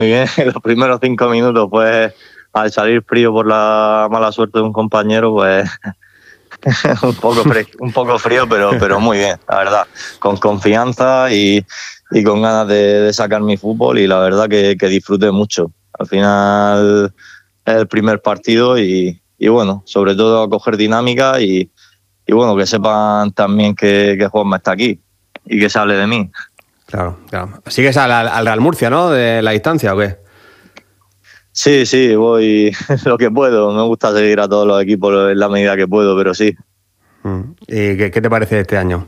muy bien. Los primeros 5 minutos, pues, al salir frío por la mala suerte de un compañero, pues, un poco frío, pero muy bien, la verdad. Con confianza y con ganas de sacar mi fútbol, y la verdad que disfruté mucho. Al final es el primer partido y bueno, sobre todo a coger dinámica y bueno, que sepan también que Juanma está aquí y que se hable de mí. Claro. ¿Sigues al Real Murcia, no? ¿De la distancia o qué? Sí, voy lo que puedo. Me gusta seguir a todos los equipos en la medida que puedo, pero sí. ¿Y qué te parece este año?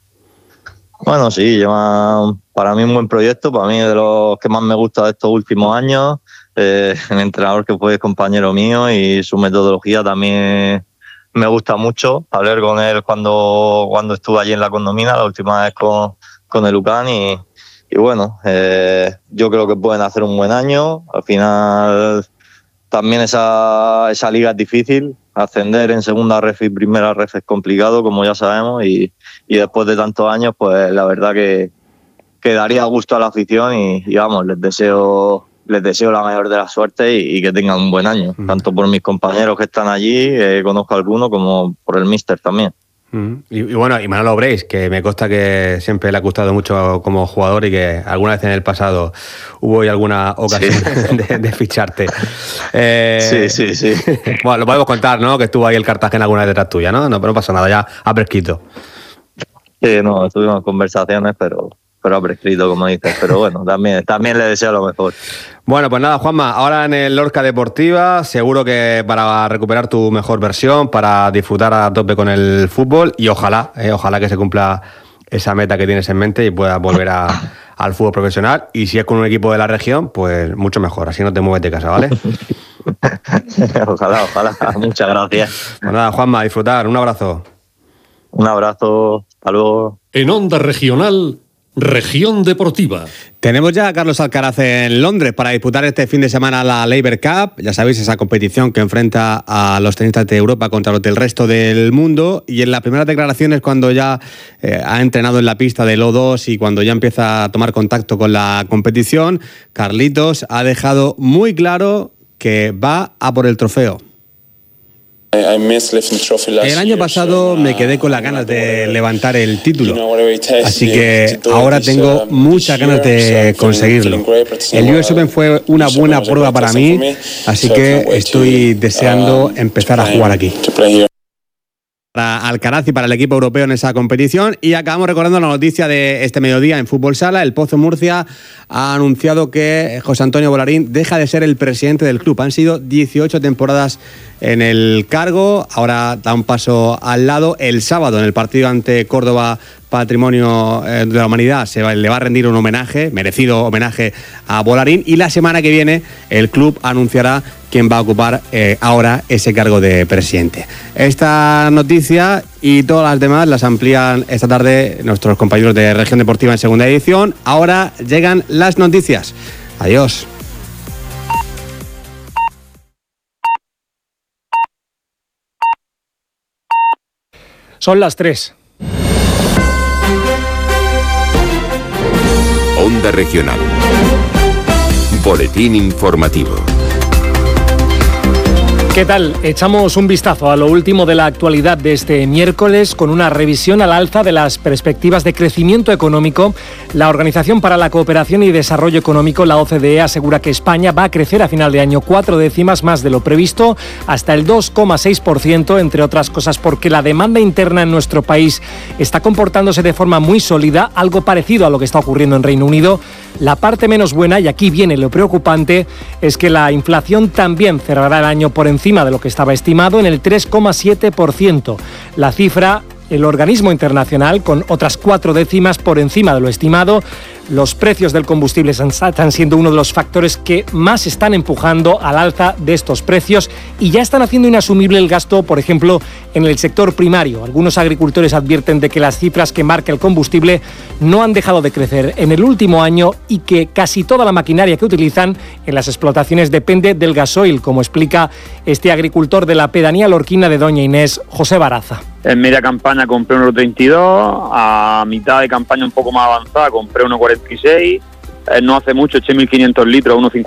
Bueno, sí, lleva para mí un buen proyecto, para mí de los que más me gusta de estos últimos años. El entrenador que fue compañero mío y su metodología también me gusta mucho. Hablé con él cuando estuve allí en la Condomina, la última vez con el UCAN y bueno, yo creo que pueden hacer un buen año. Al final también esa liga es difícil. Ascender en segunda ref y primera ref es complicado, como ya sabemos, y después de tantos años, pues la verdad que daría gusto a la afición y vamos, les deseo la mayor de las suertes y que tengan un buen año, tanto por mis compañeros que están allí, conozco a alguno, como por el míster también. Y bueno, y Manolo Breis, que me consta que siempre le ha gustado mucho como jugador y que alguna vez en el pasado hubo alguna ocasión de ficharte. Sí. Bueno, lo podemos contar, ¿no? Que estuvo ahí el Cartagena alguna vez detrás tuya, ¿no? No, pero no pasa nada, ya ha prescrito. Sí, no, tuvimos conversaciones, pero ha prescrito, como dices. Pero bueno, también le deseo lo mejor. Bueno, pues nada, Juanma, ahora en el Lorca Deportiva, seguro que para recuperar tu mejor versión, para disfrutar a tope con el fútbol y ojalá que se cumpla esa meta que tienes en mente y puedas volver al fútbol profesional. Y si es con un equipo de la región, pues mucho mejor, así no te mueves de casa, ¿vale? Ojalá, muchas gracias. Pues nada, Juanma, a disfrutar, un abrazo. Un abrazo, hasta luego. En Onda Regional, Región Deportiva. Tenemos ya a Carlos Alcaraz en Londres para disputar este fin de semana la Laver Cup. Ya sabéis, esa competición que enfrenta a los tenistas de Europa contra los del resto del mundo. Y en las primeras declaraciones, cuando ya ha entrenado en la pista del O2 y cuando ya empieza a tomar contacto con la competición, Carlitos ha dejado muy claro que va a por el trofeo. El año pasado me quedé con las ganas de levantar el título, así que ahora tengo muchas ganas de conseguirlo. El US Open fue una buena prueba para mí, así que estoy deseando empezar a jugar aquí. Para Alcaraz y para el equipo europeo en esa competición. Y acabamos recordando la noticia de este mediodía en Fútbol Sala. El Pozo Murcia ha anunciado que José Antonio Volarín deja de ser el presidente del club. Han sido 18 temporadas en el cargo, ahora da un paso al lado. El sábado, en el partido ante Córdoba Patrimonio de la Humanidad, le va a rendir un homenaje, merecido homenaje a Volarín, y la semana que viene el club anunciará quién va a ocupar ahora ese cargo de presidente. Esta noticia y todas las demás las amplían esta tarde nuestros compañeros de Región Deportiva en segunda edición. Ahora llegan las noticias. Adiós. Son las 3. Onda Regional. Boletín informativo. ¿Qué tal? Echamos un vistazo a lo último de la actualidad de este miércoles con una revisión al alza de las perspectivas de crecimiento económico. La Organización para la Cooperación y Desarrollo Económico, la OCDE, asegura que España va a crecer a final de año 4 décimas más de lo previsto, hasta el 2,6%, entre otras cosas porque la demanda interna en nuestro país está comportándose de forma muy sólida, algo parecido a lo que está ocurriendo en Reino Unido. La parte menos buena, y aquí viene lo preocupante, es que la inflación también cerrará el año por encima de lo que estaba estimado en el 3,7%. La cifra, el organismo internacional, con otras 4 décimas por encima de lo estimado. Los precios del combustible están siendo uno de los factores que más están empujando al alza de estos precios y ya están haciendo inasumible el gasto, por ejemplo, en el sector primario. Algunos agricultores advierten de que las cifras que marca el combustible no han dejado de crecer en el último año y que casi toda la maquinaria que utilizan en las explotaciones depende del gasoil, como explica este agricultor de la pedanía lorquina de Doña Inés, José Baraza. En media campaña compré 1,32, a mitad de campaña un poco más avanzada compré 1,46, no hace mucho eché 1.500 litros a 1,50